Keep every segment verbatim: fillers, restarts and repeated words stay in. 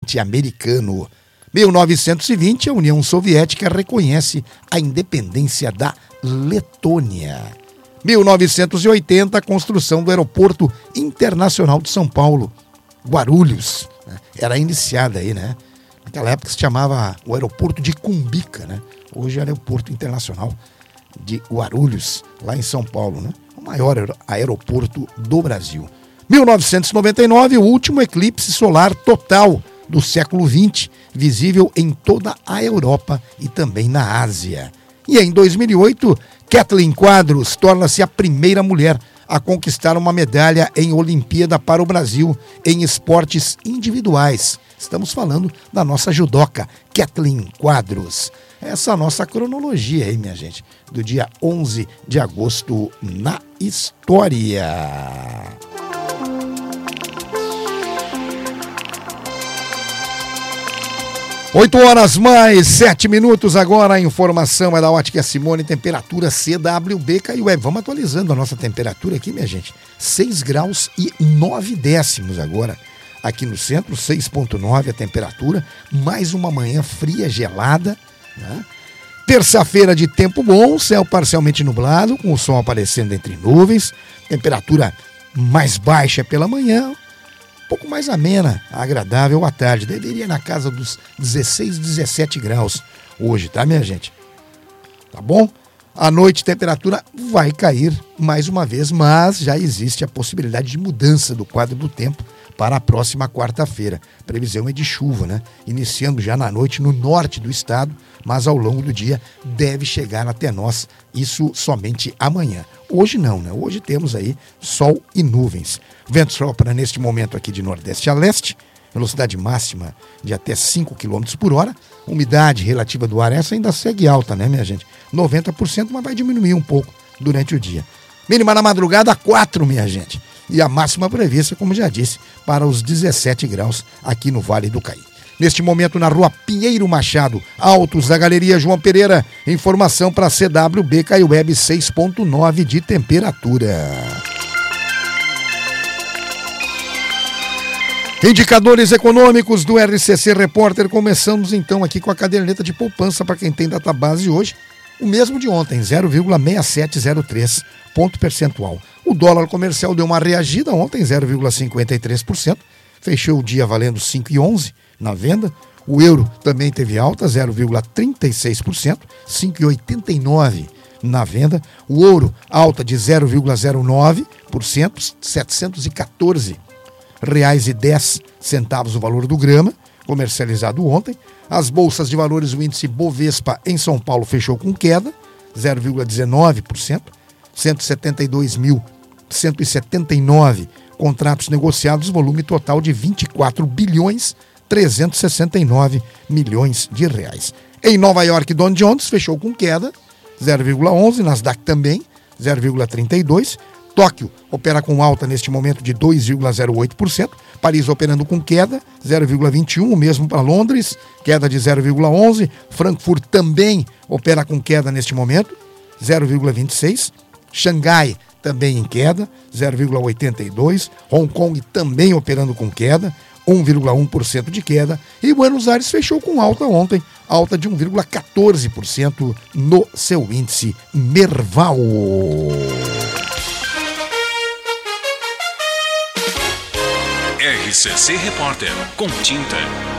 norte-americano. mil novecentos e vinte, a União Soviética reconhece a independência da Letônia. mil novecentos e oitenta, a construção do Aeroporto Internacional de São Paulo, Guarulhos, né? Era iniciada aí, né? Naquela época se chamava o Aeroporto de Cumbica, né? Hoje é o Aeroporto Internacional de Guarulhos, lá em São Paulo, né? O maior aeroporto do Brasil. mil novecentos e noventa e nove, o último eclipse solar total do século vinte, visível em toda a Europa e também na Ásia. E em dois mil e oito, Kathleen Quadros torna-se a primeira mulher a conquistar uma medalha em Olimpíada para o Brasil em esportes individuais. Estamos falando da nossa judoca, Kathleen Quadros. Essa é a nossa cronologia aí, minha gente, do dia onze de agosto na história. oito horas mais sete minutos agora, a informação é da Ótica Simone, temperatura C W B caiu. É, vamos atualizando a nossa temperatura aqui, minha gente. seis graus e nove décimos agora. Aqui no centro, seis vírgula nove a temperatura. Mais uma manhã fria, gelada, né? Terça-feira de tempo bom, céu parcialmente nublado, com o sol aparecendo entre nuvens. Temperatura mais baixa pela manhã. Um pouco mais amena, agradável à tarde. Deveria na casa dos dezesseis, dezessete graus hoje, tá, minha gente? Tá bom? À noite, temperatura vai cair mais uma vez, mas já existe a possibilidade de mudança do quadro do tempo para a próxima quarta-feira. Previsão é de chuva, né? Iniciando já na noite no norte do estado, mas ao longo do dia deve chegar até nós, isso somente amanhã. Hoje não, né? Hoje temos aí sol e nuvens. Vento sopra neste momento aqui de nordeste a leste, velocidade máxima de até cinco quilômetros por hora. Umidade relativa do ar, essa ainda segue alta, né, minha gente? noventa por cento, mas vai diminuir um pouco durante o dia. Mínima na madrugada, quatro, minha gente. E a máxima prevista, como já disse, para os dezessete graus aqui no Vale do Caí. Neste momento, na rua Pinheiro Machado, altos da Galeria João Pereira. Informação para C W B Caí Web, seis vírgula nove de temperatura. Indicadores econômicos do R C C Repórter. Começamos então aqui com a caderneta de poupança para quem tem database hoje. O mesmo de ontem, zero vírgula seis sete zero três ponto percentual. O dólar comercial deu uma reagida ontem, zero vírgula cinquenta e três por cento. Fechou o dia valendo cinco vírgula onze na venda. O euro também teve alta, zero vírgula trinta e seis por cento, cinco vírgula oitenta e nove na venda. O ouro alta de zero vírgula zero nove por cento, setecentos e quatorze reais e dez centavos o valor do grama, comercializado ontem. As bolsas de valores, o índice Bovespa em São Paulo fechou com queda, zero vírgula dezenove por cento, cento e setenta e dois mil cento e setenta e nove contratos negociados, volume total de vinte e quatro bilhões trezentos e sessenta e nove milhões de reais. Em Nova York, Dow Jones fechou com queda, zero vírgula onze, Nasdaq também, zero vírgula trinta e dois. Tóquio opera com alta neste momento de dois vírgula zero oito por cento. Paris operando com queda, zero vírgula vinte e um, o mesmo para Londres, queda de zero vírgula onze. Frankfurt também opera com queda neste momento, zero vírgula vinte e seis. Xangai também em queda, zero vírgula oitenta e dois. Hong Kong também operando com queda, um vírgula um por cento de queda. E Buenos Aires fechou com alta ontem, alta de um vírgula quatorze por cento no seu índice Merval. R C C Repórter, com tinta.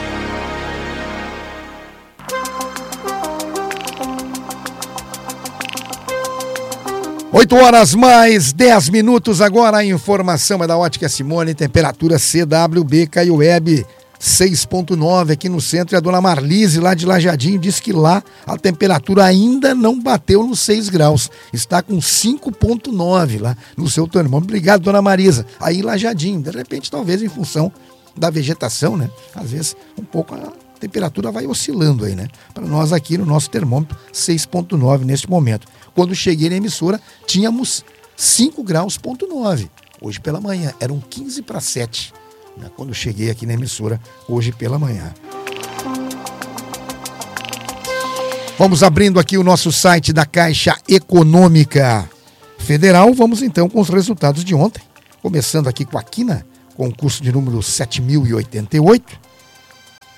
oito horas mais dez minutos agora, a informação é da Ótica Simone, temperatura C W B Caí Web, seis vírgula nove aqui no centro. E a dona Marlise, lá de Lajadinho, diz que lá a temperatura ainda não bateu nos seis graus. Está com cinco vírgula nove lá no seu termômetro. Obrigado, dona Marisa. Aí em Lajadinho, de repente, talvez em função da vegetação, né? Às vezes um pouco a temperatura vai oscilando aí, né? Para nós aqui no nosso termômetro, seis vírgula nove neste momento. Quando cheguei na emissora, tínhamos cinco graus ponto nove. Hoje pela manhã, eram quinze para sete. Quando cheguei aqui na emissora, hoje pela manhã. Vamos abrindo aqui o nosso site da Caixa Econômica Federal. Vamos então com os resultados de ontem. Começando aqui com a Quina, concurso de número sete mil e oitenta e oito.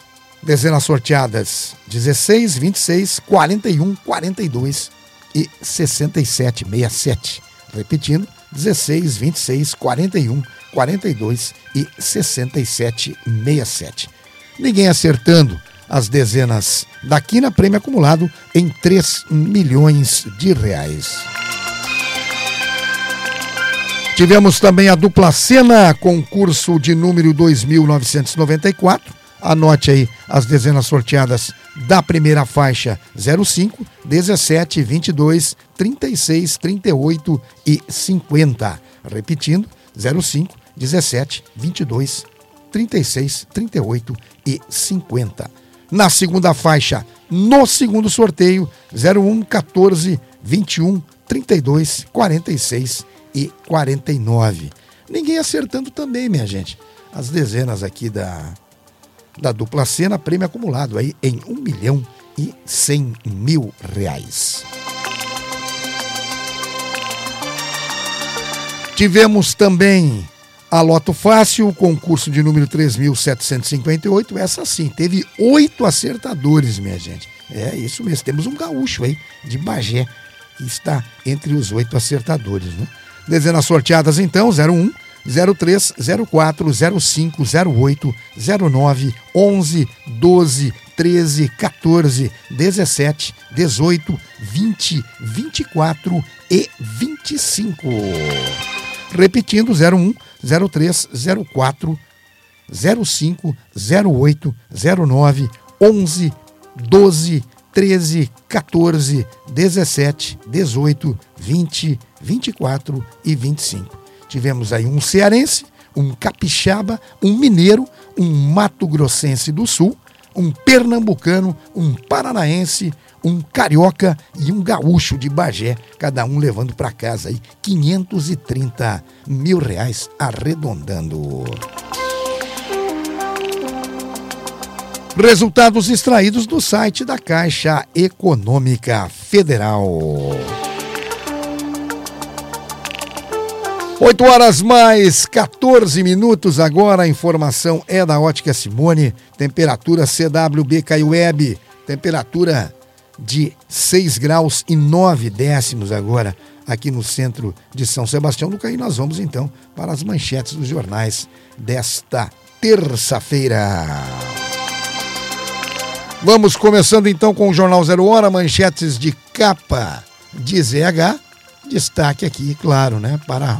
Dezenas sorteadas dezesseis, vinte e seis, quarenta e um, quarenta e dois e sessenta e sete, sessenta e sete. Repetindo, dezesseis, vinte e seis, quarenta e um, quarenta e dois e sessenta e sete, sessenta e sete. Ninguém acertando as dezenas da quina, prêmio acumulado em três milhões de reais. Tivemos também a dupla cena, concurso de número dois mil novecentos e noventa e quatro. Anote aí as dezenas sorteadas da primeira faixa: zero cinco, dezessete, vinte e dois, trinta e seis, trinta e oito e cinquenta. Repetindo, zero cinco, dezessete, vinte e dois, trinta e seis, trinta e oito e cinquenta. Na segunda faixa, no segundo sorteio, zero um, quatorze, vinte e um, trinta e dois, quarenta e seis e quarenta e nove. Ninguém acertando também, minha gente. As dezenas aqui da, da dupla cena, prêmio acumulado aí em um milhão e cem mil reais. Tivemos também a Loto Fácil, concurso de número três mil setecentos e cinquenta e oito. Essa sim, teve oito acertadores, minha gente. É isso mesmo, temos um gaúcho aí de Bagé que está entre os oito acertadores, né? Dezenas sorteadas então: zero um, zero três, zero quatro, zero cinco, zero oito, zero nove, onze, doze, treze, quatorze, dezessete, dezoito, vinte, vinte e quatro e vinte e cinco. Repetindo, zero um, zero três, zero quatro, zero cinco, zero oito, zero nove, onze, doze, treze, quatorze, dezessete, dezoito, vinte, vinte e quatro e vinte e cinco. Tivemos aí um cearense, um capixaba, um mineiro, um mato-grossense do sul, um pernambucano, um paranaense, um carioca e um gaúcho de Bagé, cada um levando para casa aí quinhentos e trinta mil reais, arredondando. Resultados extraídos do site da Caixa Econômica Federal. oito horas mais quatorze minutos agora, a informação é da Ótica Simone, temperatura C W B K Web, temperatura de seis graus e nove décimos agora aqui no centro de São Sebastião do Caí. Nós vamos então para as manchetes dos jornais desta terça-feira. Vamos começando então com o Jornal Zero Hora, manchetes de capa de Z H. Destaque aqui, claro, né, para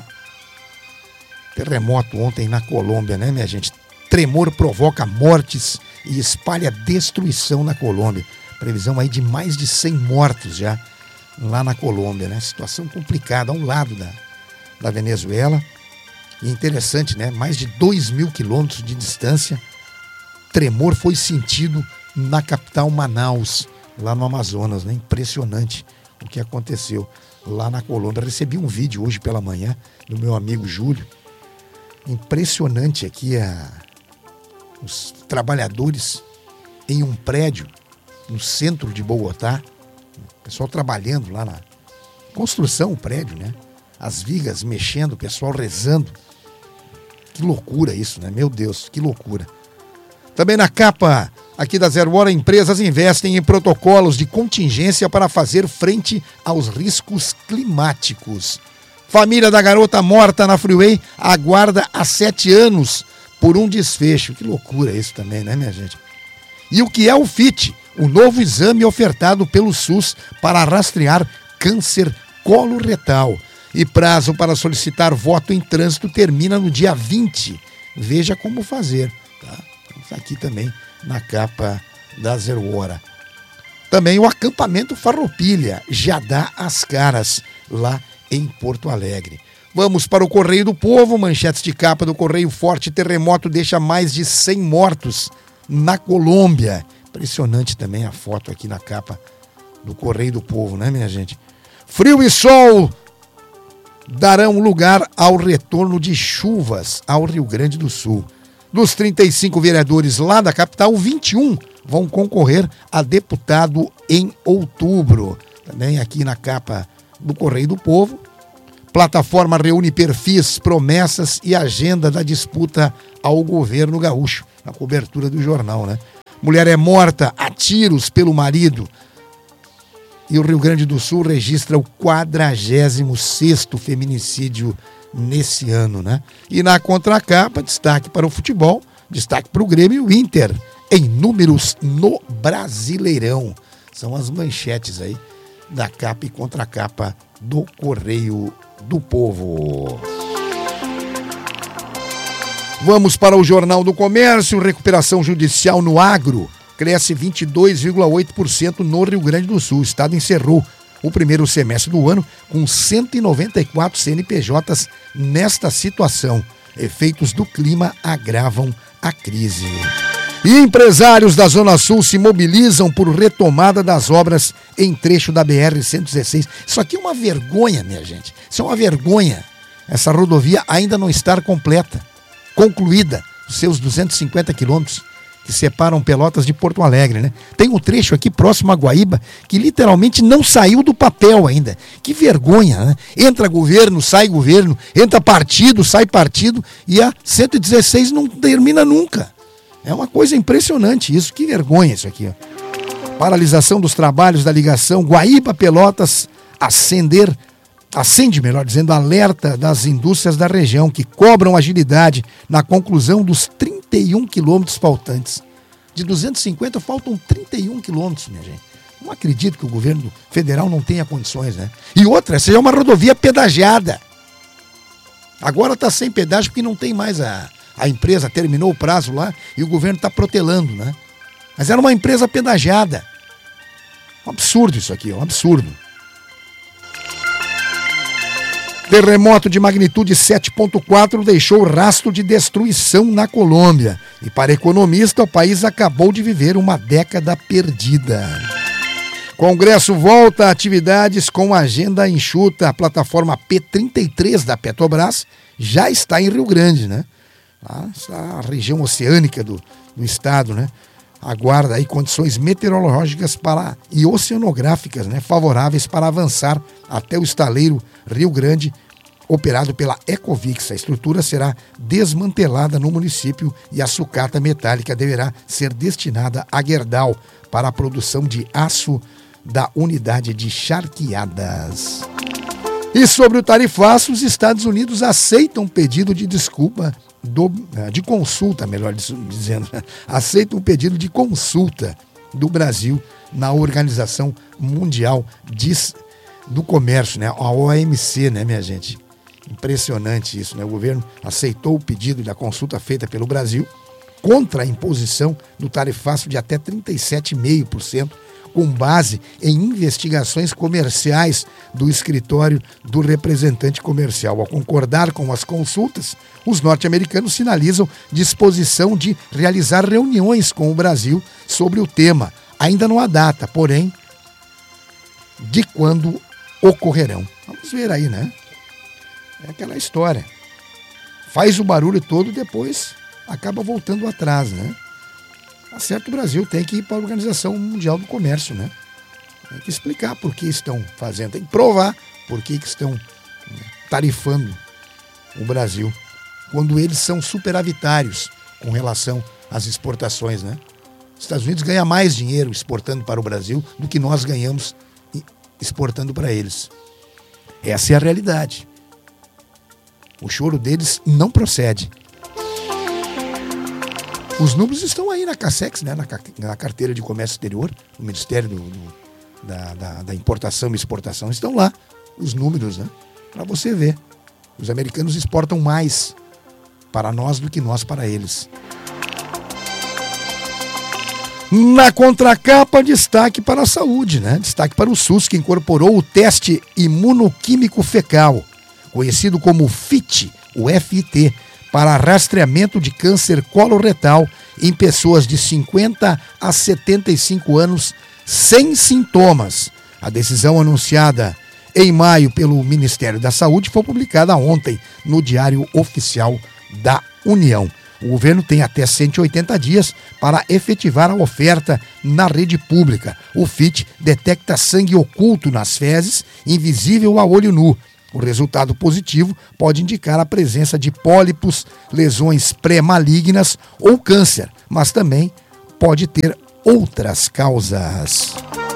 terremoto ontem na Colômbia, né, minha gente? Tremor provoca mortes e espalha destruição na Colômbia. Previsão aí de mais de cem mortos já lá na Colômbia, né? Situação complicada, ao lado da, da Venezuela. E interessante, né? Mais de dois mil quilômetros de distância, tremor foi sentido na capital Manaus, lá no Amazonas, né? Impressionante o que aconteceu lá na Colômbia. Recebi um vídeo hoje pela manhã do meu amigo Júlio. Impressionante aqui a, os trabalhadores em um prédio no centro de Bogotá, o pessoal trabalhando lá na construção, o prédio, né? As vigas mexendo, o pessoal rezando. Que loucura isso, né? Meu Deus, que loucura. Também na capa aqui da Zero Hora, empresas investem em protocolos de contingência para fazer frente aos riscos climáticos. Família da garota morta na Freeway aguarda há sete anos por um desfecho. Que loucura isso também, né, minha gente? E o que é o F I T? O novo exame ofertado pelo SUS para rastrear câncer coloretal. E prazo para solicitar voto em trânsito termina no dia vinte. Veja como fazer. Tá? Então, aqui também na capa da Zero Hora. Também o acampamento Farroupilha já dá as caras lá em Porto Alegre. Vamos para o Correio do Povo. Manchetes de capa do Correio: forte terremoto deixa mais de cem mortos na Colômbia. Impressionante também a foto aqui na capa do Correio do Povo, né, minha gente? Frio e sol darão lugar ao retorno de chuvas ao Rio Grande do Sul. Dos trinta e cinco vereadores lá da capital, vinte e um vão concorrer a deputado em outubro. Também aqui na capa do Correio do Povo. Plataforma reúne perfis, promessas e agenda da disputa ao governo gaúcho. Na cobertura do jornal, né? Mulher é morta a tiros pelo marido. E o Rio Grande do Sul registra o quadragésimo sexto feminicídio nesse ano, né? E na contracapa, destaque para o futebol, destaque para o Grêmio e o Inter, em números no Brasileirão. São as manchetes aí da capa e contracapa do Correio do Povo. Vamos para o Jornal do Comércio. Recuperação judicial no agro cresce vinte e dois vírgula oito por cento no Rio Grande do Sul. O estado encerrou o primeiro semestre do ano com cento e noventa e quatro C N P Js nesta situação. Efeitos do clima agravam a crise. E empresários da Zona Sul se mobilizam por retomada das obras em trecho da B R cento e dezesseis. Isso aqui é uma vergonha, minha gente. Isso é uma vergonha. Essa rodovia ainda não está completa, concluída, os seus duzentos e cinquenta quilômetros que separam Pelotas de Porto Alegre, né? Tem um trecho aqui próximo a Guaíba que literalmente não saiu do papel ainda. Que vergonha, né? Entra governo, sai governo, entra partido, sai partido e a cento e dezesseis não termina nunca. É uma coisa impressionante isso, que vergonha isso aqui. Ó. Paralisação dos trabalhos da ligação Guaíba-Pelotas, acender, acende, melhor dizendo, alerta das indústrias da região que cobram agilidade na conclusão dos trinta e um quilômetros faltantes. De duzentos e cinquenta faltam trinta e um quilômetros, minha gente. Não acredito que o governo federal não tenha condições, né? E outra, essa é uma rodovia pedagiada. Agora está sem pedágio porque não tem mais a... A empresa terminou o prazo lá e o governo está protelando, né? Mas era uma empresa pedagiada. Um absurdo isso aqui, um absurdo. Terremoto de magnitude sete ponto quatro deixou rastro de destruição na Colômbia. E para economista, o país acabou de viver uma década perdida. Congresso volta a atividades com agenda enxuta. A plataforma P trinta e três da Petrobras já está em Rio Grande, né? A região oceânica do, do estado, né? Aguarda aí condições meteorológicas para, e oceanográficas, né? Favoráveis para avançar até o estaleiro Rio Grande, operado pela Ecovix. A estrutura será desmantelada no município e a sucata metálica deverá ser destinada a Gerdau para a produção de aço da unidade de charqueadas. E sobre o tarifaço, os Estados Unidos aceitam pedido de desculpa Do, de consulta, melhor dizendo, aceita um pedido de consulta do Brasil na Organização Mundial de, do Comércio, né? A O M C, né, minha gente? Impressionante isso, né? O governo aceitou o pedido da consulta feita pelo Brasil contra a imposição do tarifaço de até trinta e sete vírgula cinco por cento, com base em investigações comerciais do escritório do representante comercial. Ao concordar com as consultas, os norte-americanos sinalizam disposição de realizar reuniões com o Brasil sobre o tema. Ainda não há data, porém, de quando ocorrerão. Vamos ver aí, né? É aquela história. Faz o barulho todo e depois acaba voltando atrás, né? Tá certo, o Brasil tem que ir para a Organização Mundial do Comércio, né? Tem que explicar por que estão fazendo, tem que provar por que estão tarifando o Brasil, quando eles são superavitários com relação às exportações, né? Os Estados Unidos ganham mais dinheiro exportando para o Brasil do que nós ganhamos exportando para eles. Essa é a realidade. O choro deles não procede. Os números estão aí na Cassex, né? na, na carteira de comércio exterior, no Ministério do, do, da, da, da Importação e Exportação, estão lá os números, né? Para você ver. Os americanos exportam mais para nós do que nós para eles. Na contracapa, destaque para a saúde, né? Destaque para o SUS, que incorporou o teste imunoquímico fecal, conhecido como F I T, o F I T, para rastreamento de câncer coloretal em pessoas de cinquenta a setenta e cinco anos sem sintomas. A decisão anunciada em maio pelo Ministério da Saúde foi publicada ontem no Diário Oficial da União. O governo tem até cento e oitenta dias para efetivar a oferta na rede pública. O F I T detecta sangue oculto nas fezes, invisível a olho nu. O resultado positivo pode indicar a presença de pólipos, lesões pré-malignas ou câncer, mas também pode ter outras causas.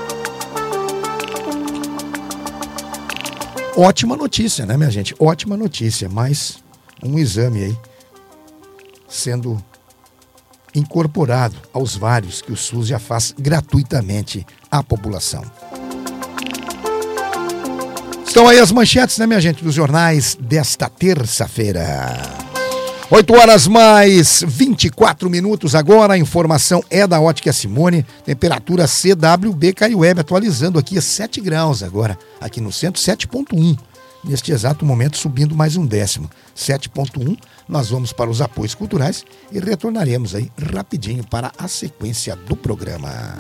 Ótima notícia, né, minha gente? Ótima notícia, mas um exame aí sendo incorporado aos vários que o SUS já faz gratuitamente à população. Estão aí as manchetes, né, minha gente, dos jornais desta terça-feira. oito horas mais vinte e quatro minutos agora, a informação é da Ótica Simone, temperatura C W B Caiuebe, atualizando aqui a sete graus agora, aqui no centro, sete ponto um. Neste exato momento, subindo mais um décimo, sete ponto um. Nós vamos para os apoios culturais e retornaremos aí rapidinho para a sequência do programa.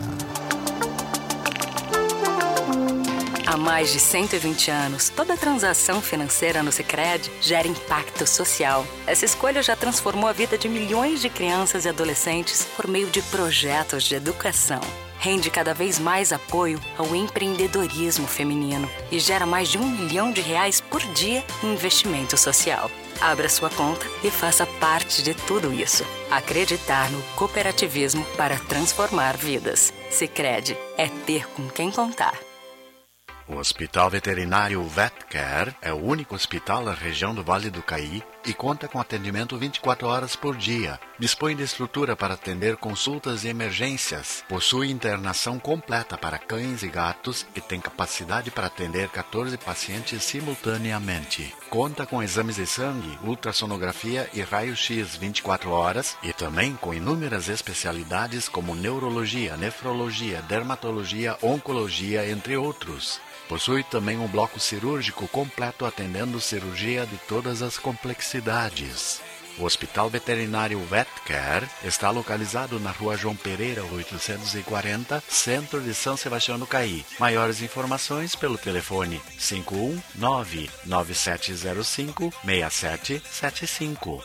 Há mais de cento e vinte anos, toda transação financeira no Sicredi gera impacto social. Essa escolha já transformou a vida de milhões de crianças e adolescentes por meio de projetos de educação. Rende cada vez mais apoio ao empreendedorismo feminino e gera mais de um milhão de reais por dia em investimento social. Abra sua conta e faça parte de tudo isso. Acreditar no cooperativismo para transformar vidas. Sicredi é ter com quem contar. O Hospital Veterinário VetCare é o único hospital na região do Vale do Caí e conta com atendimento vinte e quatro horas por dia. Dispõe de estrutura para atender consultas e emergências. Possui internação completa para cães e gatos e tem capacidade para atender quatorze pacientes simultaneamente. Conta com exames de sangue, ultrassonografia e raio-x vinte e quatro horas e também com inúmeras especialidades como neurologia, nefrologia, dermatologia, oncologia, entre outros. Possui também um bloco cirúrgico completo atendendo cirurgia de todas as complexidades. O Hospital Veterinário VetCare está localizado na Rua João Pereira, oitocentos e quarenta, centro de São Sebastião do Caí. Maiores informações pelo telefone cinco um nove, nove sete zero cinco, seis sete sete cinco.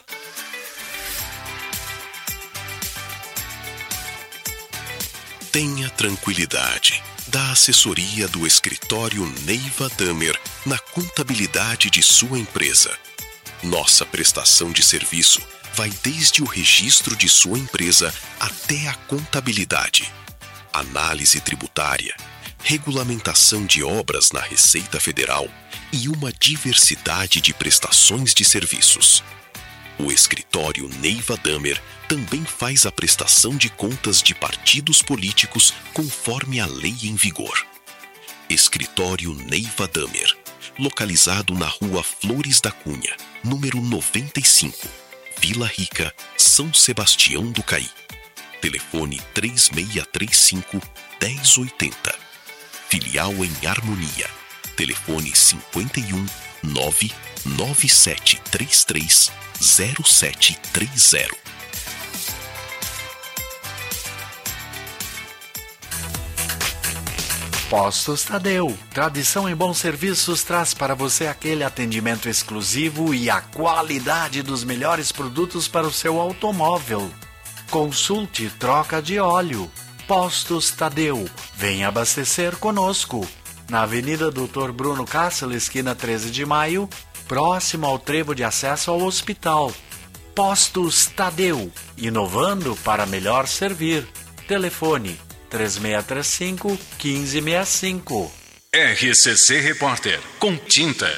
Tenha tranquilidade. Da assessoria do escritório Neiva Damer na contabilidade de sua empresa. Nossa prestação de serviço vai desde o registro de sua empresa até a contabilidade, análise tributária, regulamentação de obras na Receita Federal e uma diversidade de prestações de serviços. O escritório Neiva Damer também faz a prestação de contas de partidos políticos conforme a lei em vigor. Escritório Neiva Damer, localizado na Rua Flores da Cunha, número noventa e cinco, Vila Rica, São Sebastião do Caí. Telefone três seis três cinco, um zero oito zero. Filial em Harmonia. Telefone cinco um, nove nove sete três três, zero sete três zero. Postos Tadeu. Tradição em bons serviços traz para você aquele atendimento exclusivo e a qualidade dos melhores produtos para o seu automóvel. Consulte troca de óleo. Postos Tadeu. Venha abastecer conosco. Na Avenida doutor Bruno Cássio, esquina treze de maio, próximo ao trevo de acesso ao hospital. Postos Tadeu. Inovando para melhor servir. Telefone três seis três cinco, um cinco seis cinco. R C C Repórter, com tinta.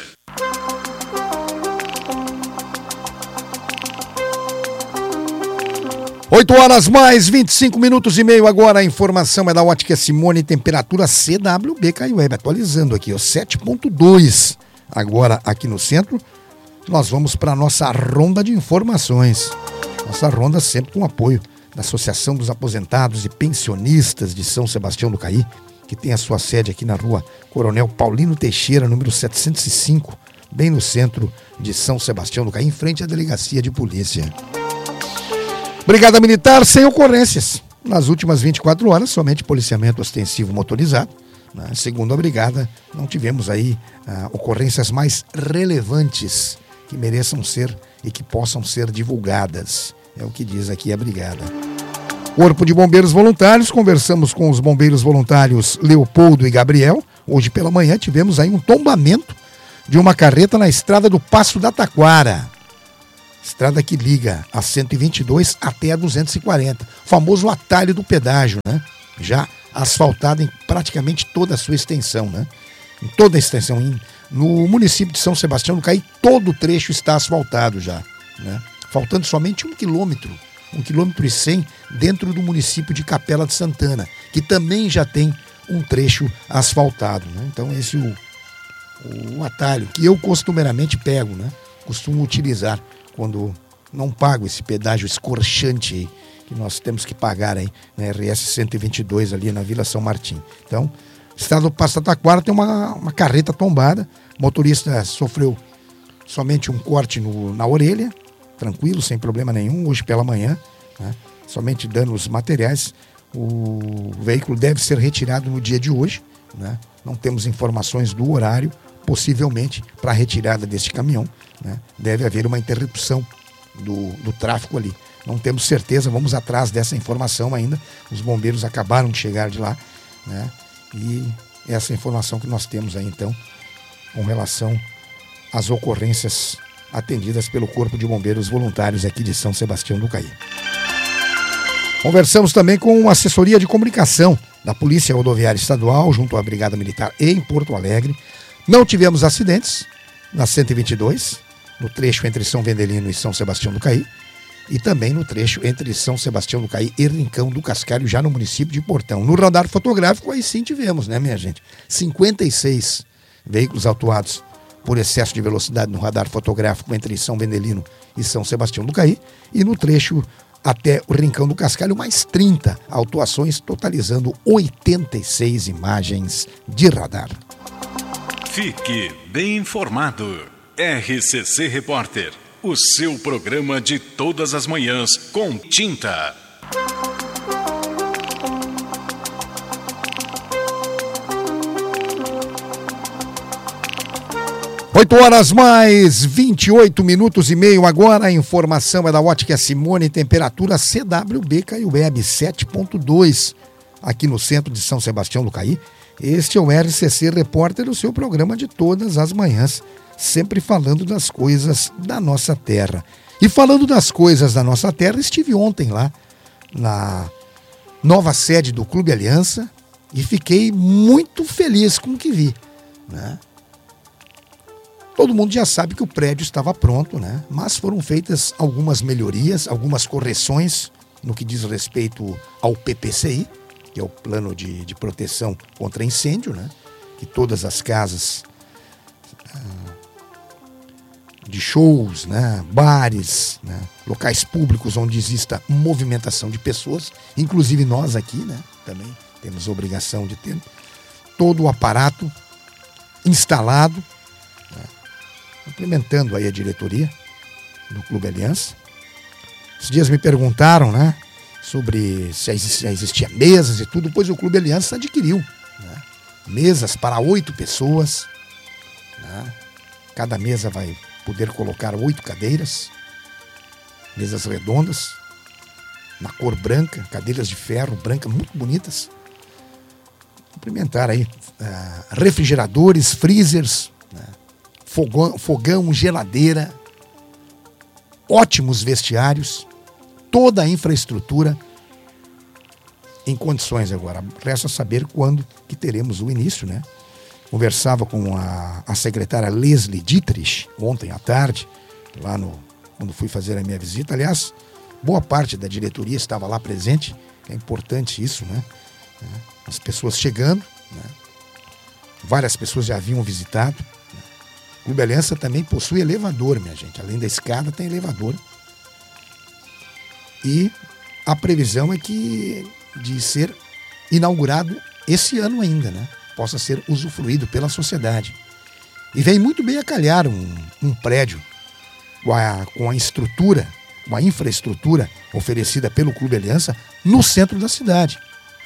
oito horas mais vinte e cinco minutos e meio agora, a informação é da Ótica Simone, temperatura C W B Caiuebe, atualizando aqui, ó, sete ponto dois. Agora aqui no centro, nós vamos para a nossa ronda de informações. Nossa ronda sempre com apoio da Associação dos Aposentados e Pensionistas de São Sebastião do Caí, que tem a sua sede aqui na Rua Coronel Paulino Teixeira, número setecentos e cinco, bem no centro de São Sebastião do Caí, em frente à Delegacia de Polícia. Brigada Militar sem ocorrências. Nas últimas vinte e quatro horas, somente policiamento ostensivo motorizado. Né? Segundo a Brigada, não tivemos aí ah, ocorrências mais relevantes que mereçam ser e que possam ser divulgadas. É o que diz aqui a Brigada. Corpo de Bombeiros Voluntários, conversamos com os bombeiros voluntários Leopoldo e Gabriel. Hoje pela manhã tivemos aí um tombamento de uma carreta na estrada do Passo da Taquara. estrada que liga a cento e vinte e dois até a duzentos e quarenta, famoso atalho do pedágio, né? Já asfaltada em praticamente toda a sua extensão, né? Em toda a extensão. Em, no município de São Sebastião do Caí, todo o trecho está asfaltado já, né? Faltando somente um quilômetro, um quilômetro e cem dentro do município de Capela de Santana, que também já tem um trecho asfaltado, né? Então esse é o, o atalho que eu costumeiramente pego, né? Costumo utilizar quando não pago esse pedágio escorchante aí, que nós temos que pagar aí na R S cento e vinte e dois ali na Vila São Martim. Então, o estado do Passo da Taquara tem uma, uma carreta tombada, o motorista sofreu somente um corte no, na orelha, tranquilo, sem problema nenhum, hoje pela manhã, né? Somente danos materiais. O veículo deve ser retirado no dia de hoje, né? Não temos informações do horário, possivelmente para a retirada deste caminhão, né? Deve haver uma interrupção do, do tráfego ali. Não temos certeza, vamos atrás dessa informação ainda. Os bombeiros acabaram de chegar de lá, né? E essa informação que nós temos aí, então, com relação às ocorrências atendidas pelo Corpo de Bombeiros Voluntários aqui de São Sebastião do Caí. Conversamos também com a assessoria de comunicação da Polícia Rodoviária Estadual, junto à Brigada Militar em Porto Alegre. Não tivemos acidentes na cento e vinte e dois, no trecho entre São Vendelino e São Sebastião do Caí, e também no trecho entre São Sebastião do Caí e Rincão do Cascalho, já no município de Portão. No radar fotográfico, aí sim tivemos, né, minha gente? cinquenta e seis veículos autuados por excesso de velocidade no radar fotográfico entre São Vendelino e São Sebastião do Caí, e no trecho até o Rincão do Cascalho, mais trinta autuações, totalizando oitenta e seis imagens de radar. Fique bem informado. R C C Repórter, o seu programa de todas as manhãs com tinta. oito horas mais vinte e oito minutos e meio agora. A informação é da Ótica Simone, temperatura C W B Caio Web sete ponto dois, aqui no centro de São Sebastião do Caí. Este é o R C C Repórter, o seu programa de todas as manhãs, sempre falando das coisas da nossa terra. E falando das coisas da nossa terra, estive ontem lá na nova sede do Clube Aliança e fiquei muito feliz com o que vi, né? Todo mundo já sabe que o prédio estava pronto, né? Mas foram feitas algumas melhorias, algumas correções no que diz respeito ao P P C I, que é o Plano de, de Proteção contra Incêndio, né? Que todas as casas ah, de shows, né? Bares, né? Locais públicos onde exista movimentação de pessoas, inclusive nós aqui, né? Também temos obrigação de ter todo o aparato instalado, implementando aí a diretoria do Clube Aliança. Esses dias me perguntaram, né, sobre se já existia mesas e tudo, pois o Clube Aliança adquiriu, né, mesas para oito pessoas, né, cada mesa vai poder colocar oito cadeiras, mesas redondas, na cor branca, cadeiras de ferro branca, muito bonitas. Implementar aí uh, refrigeradores, freezers, né, Fogão, fogão, geladeira, ótimos vestiários, toda a infraestrutura em condições agora. Resta saber quando que teremos o início, né? Conversava com a, a secretária Leslie Dietrich ontem à tarde, lá no, quando fui fazer a minha visita. Aliás, boa parte da diretoria estava lá presente, é importante isso, né? As pessoas chegando, né? Várias pessoas já haviam visitado. O Clube Aliança também possui elevador, minha gente. Além da escada, tem elevador. E a previsão é que de ser inaugurado esse ano ainda, né? Possa ser usufruído pela sociedade. E vem muito bem a calhar um, um prédio com a, com a estrutura, com a infraestrutura oferecida pelo Clube Aliança no centro da cidade.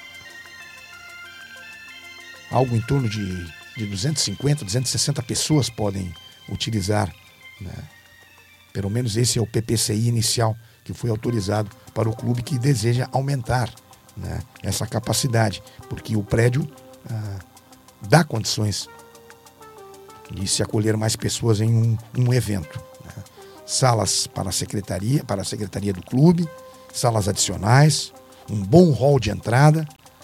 Algo em torno de... de duzentas e cinquenta, duzentas e sessenta pessoas podem utilizar, né? Pelo menos esse é o P P C I inicial que foi autorizado para o clube que deseja aumentar, né, essa capacidade, porque o prédio ah, dá condições de se acolher mais pessoas em um, um evento, né? salas para a secretaria, para a secretaria do clube, salas adicionais, um bom hall de entrada.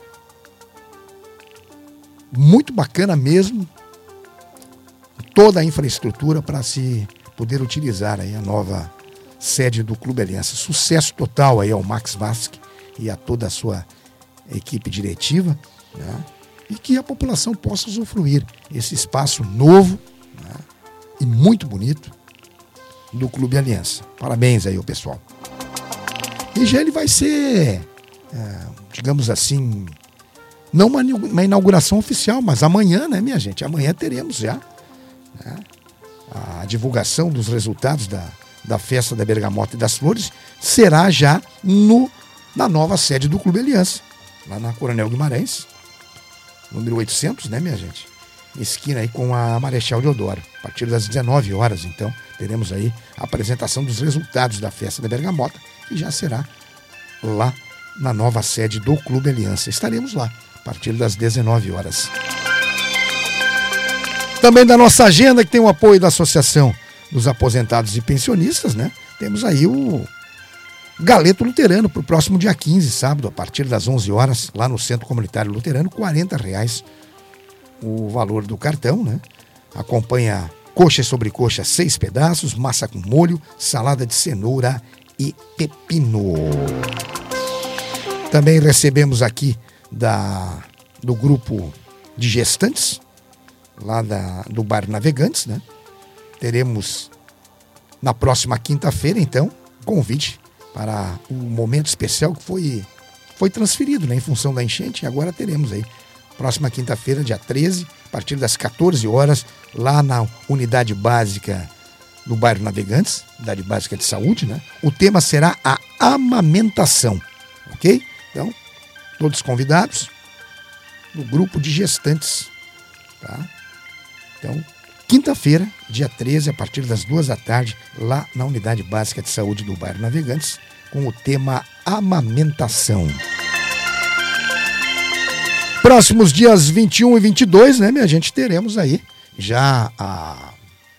Muito bacana mesmo, toda a infraestrutura para se poder utilizar aí a nova sede do Clube Aliança. Sucesso total aí ao Max Vasque e a toda a sua equipe diretiva, né? E que a população possa usufruir esse espaço novo, né? E muito bonito do Clube Aliança. Parabéns aí ao pessoal. E já ele vai ser, é, digamos assim, não uma, uma inauguração oficial, mas amanhã, né, minha gente? Amanhã teremos já, né, a divulgação dos resultados da, da Festa da Bergamota e das Flores. Será já no, na nova sede do Clube Aliança, lá na Coronel Guimarães, número oitocentos, né, minha gente? Esquina aí com a Marechal Deodoro. A partir das dezenove horas, então, teremos aí a apresentação dos resultados da Festa da Bergamota, que já será lá na nova sede do Clube Aliança. Estaremos lá a partir das dezenove horas. Também da nossa agenda, que tem o apoio da Associação dos Aposentados e Pensionistas, né? Temos aí o Galeto Luterano para o próximo dia quinze, sábado, a partir das onze horas, lá no Centro Comunitário Luterano, quarenta reais o valor do cartão, né? Acompanha coxa e sobrecoxa, seis pedaços, massa com molho, salada de cenoura e pepino. Também recebemos aqui da, do grupo de gestantes, lá da, do Bar Navegantes, né? Teremos na próxima quinta-feira, então, convite para um momento especial que foi, foi transferido, né, em função da enchente, e agora teremos aí, próxima quinta-feira, dia treze, a partir das quatorze horas, lá na unidade básica do bairro Navegantes, unidade básica de saúde, né? O tema será a amamentação, ok? Então, todos convidados do grupo de gestantes, tá? Então, quinta-feira, dia treze, a partir das duas da tarde, lá na unidade básica de saúde do bairro Navegantes, com o tema amamentação. Próximos dias vinte e um e vinte e dois, né, minha gente, teremos aí já a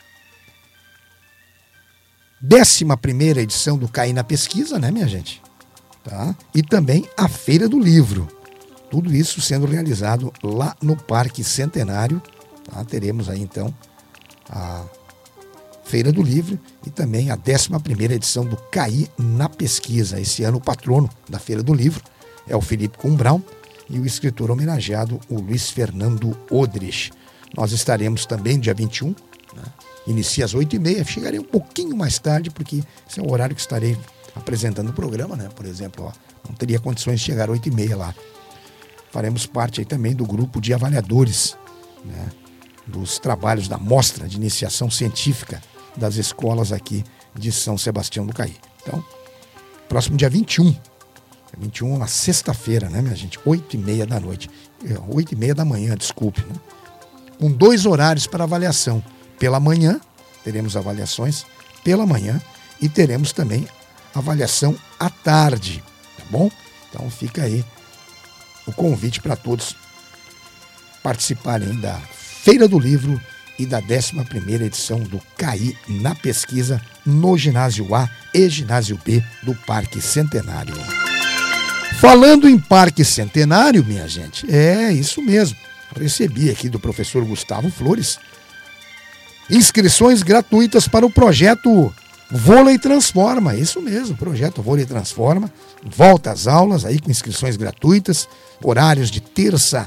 décima primeira edição do Caí na Pesquisa, né, minha gente? Tá? E também a Feira do Livro. Tudo isso sendo realizado lá no Parque Centenário. Tá? Teremos aí, então, a Feira do Livro e também a décima primeira edição do Caí na Pesquisa. Esse ano o patrono da Feira do Livro é o Felipe Cumbrão e o escritor homenageado, o Luiz Fernando Odrich. Nós estaremos também dia vinte e um, né? Inicia às oito e meia, chegarei um pouquinho mais tarde, porque esse é o horário que estarei apresentando o programa, né? Por exemplo, ó, não teria condições de chegar às oito e meia lá. Faremos parte aí também do grupo de avaliadores, né, dos trabalhos da mostra de iniciação científica das escolas aqui de São Sebastião do Caí. Então, próximo dia vinte e um, vinte e um, na sexta-feira, né, minha gente? oito e meia da noite. oito e meia da manhã, desculpe, né? Com dois horários para avaliação. Pela manhã, teremos avaliações pela manhã e teremos também avaliação à tarde, tá bom? Então fica aí o convite para todos participarem da Feira do Livro e da décima primeira edição do Caí na Pesquisa no Ginásio A e Ginásio B do Parque Centenário. Falando em Parque Centenário, minha gente, é isso mesmo. Recebi aqui do professor Gustavo Flores inscrições gratuitas para o projeto Vôlei Transforma. Isso mesmo, projeto Vôlei Transforma. Volta às aulas aí com inscrições gratuitas, horários de terça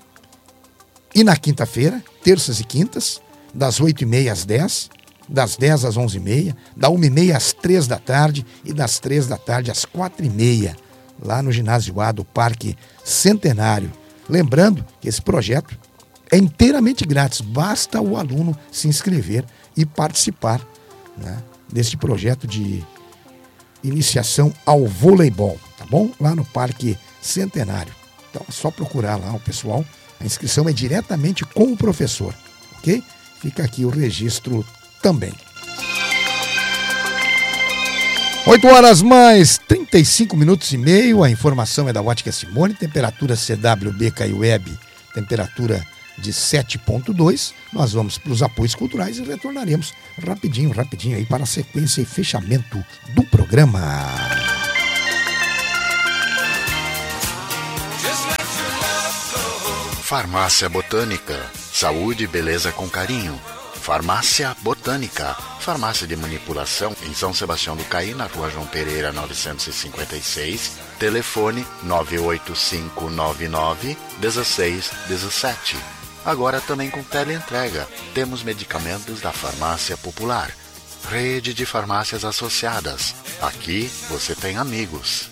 e na quinta-feira, terças e quintas, das oito e meia às dez, das dez às onze e meia, da uma e meia às três da tarde e das três da tarde às quatro e meia, lá no Ginásio A do Parque Centenário. Lembrando que esse projeto é inteiramente grátis, basta o aluno se inscrever e participar, né, deste projeto de iniciação ao voleibol, tá bom? Lá no Parque Centenário. Então é só procurar lá o pessoal, a inscrição é diretamente com o professor, ok? Fica aqui o registro também. oito horas mais trinta e cinco minutos e meio, a informação é da Ótica Simone, temperatura C W B K I Web, temperatura de sete ponto dois. Nós vamos para os apoios culturais e retornaremos rapidinho, rapidinho aí para a sequência e fechamento do programa. Farmácia Botânica. Saúde e beleza com carinho. Farmácia Botânica. Farmácia de manipulação em São Sebastião do Caí, na Rua João Pereira, novecentos e cinquenta e seis. Telefone nove oito cinco nove nove um seis um sete. Agora também com teleentrega. Temos medicamentos da Farmácia Popular. Rede de farmácias associadas. Aqui você tem amigos.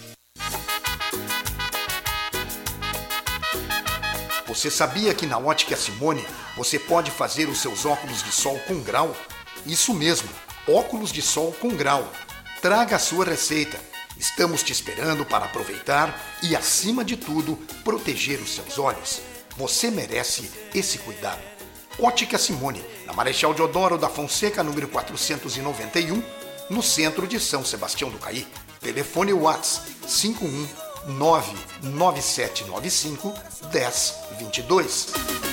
Você sabia que na Ótica Simone você pode fazer os seus óculos de sol com grau? Isso mesmo, óculos de sol com grau. Traga a sua receita. Estamos te esperando para aproveitar e, acima de tudo, proteger os seus olhos. Você merece esse cuidado. Ótica Simone, na Marechal Deodoro da Fonseca, número quatrocentos e noventa e um, no centro de São Sebastião do Caí. Telefone WhatsApp cinco um nove nove sete nove cinco um zero dois dois.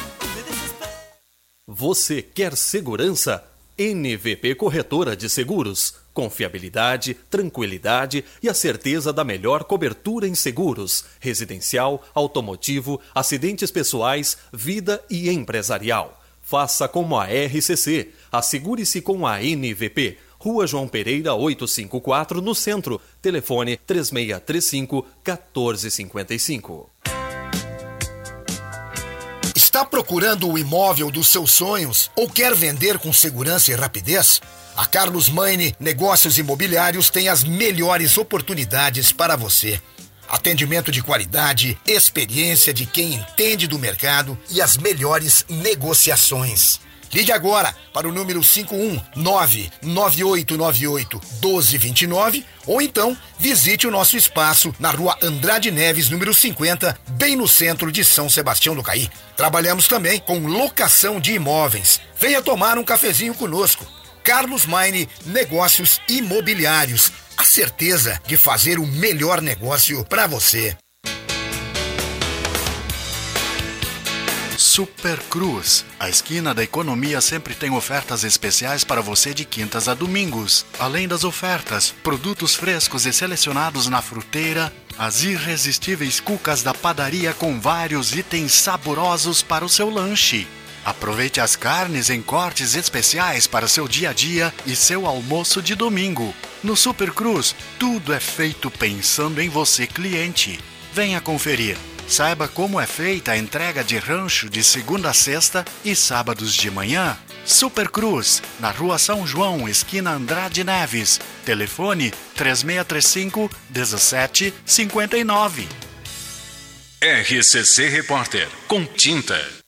Você quer segurança? N V P Corretora de Seguros. Confiabilidade, tranquilidade e a certeza da melhor cobertura em seguros, residencial, automotivo, acidentes pessoais, vida e empresarial. Faça como a R C C. Assegure-se com a N V P. Rua João Pereira oitocentos e cinquenta e quatro, no centro. Telefone três seis três cinco, um quatro cinco cinco. Está procurando o imóvel dos seus sonhos ou quer vender com segurança e rapidez? A Carlos Maine Negócios Imobiliários tem as melhores oportunidades para você. Atendimento de qualidade, experiência de quem entende do mercado e as melhores negociações. Ligue agora para o número cinco um nove nove oito nove oito um dois dois nove ou então visite o nosso espaço na Rua Andrade Neves, número cinquenta, bem no centro de São Sebastião do Caí. Trabalhamos também com locação de imóveis. Venha tomar um cafezinho conosco. Carlos Maine Negócios Imobiliários. A certeza de fazer o melhor negócio para você. Super Cruz. A esquina da economia sempre tem ofertas especiais para você de quintas a domingos. Além das ofertas, produtos frescos e selecionados na fruteira, as irresistíveis cucas da padaria com vários itens saborosos para o seu lanche. Aproveite as carnes em cortes especiais para seu dia a dia e seu almoço de domingo. No Super Cruz, tudo é feito pensando em você, cliente. Venha conferir. Saiba como é feita a entrega de rancho de segunda a sexta e sábados de manhã. Super Cruz, na Rua São João, esquina Andrade Neves. Telefone três seis três cinco, um sete cinco nove. R C C Repórter, com tinta.